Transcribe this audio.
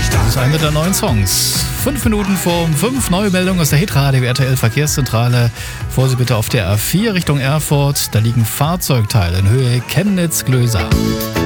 Das ist einer der neuen Songs. 5 Minuten vor 5, neue Meldung aus der Hitradio RTL Verkehrszentrale. Vorsicht bitte auf der A4 Richtung Erfurt. Da liegen Fahrzeugteile in Höhe Chemnitz-Glöser.